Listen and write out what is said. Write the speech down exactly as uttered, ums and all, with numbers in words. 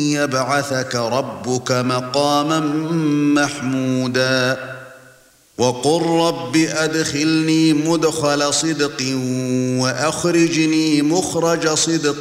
يبعثك ربك مقاما محمودا وقل رب أدخلني مدخل صدق وأخرجني مخرج صدق